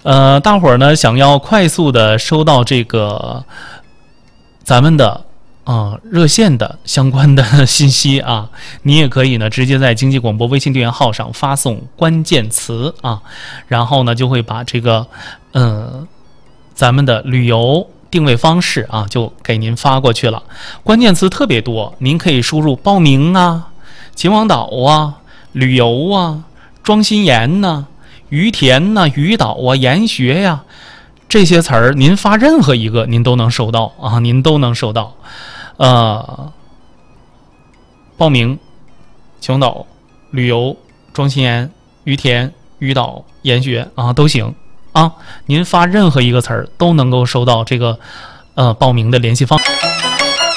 大伙儿呢想要快速的收到这个咱们的热线的相关的信息啊，你也可以呢直接在经济广播微信订阅号上发送关键词啊，然后呢就会把这个咱们的旅游定位方式啊就给您发过去了。关键词特别多，您可以输入报名啊、秦皇岛啊、旅游啊、庄心妍呐、于田呐、鱼岛啊、研学呀，这些词儿您发任何一个您都能收到啊，您都能收到。报名、秦皇岛、旅游、庄心妍、于田、鱼岛、研学啊都行啊，您发任何一个词儿都能够收到这个报名的联系方式。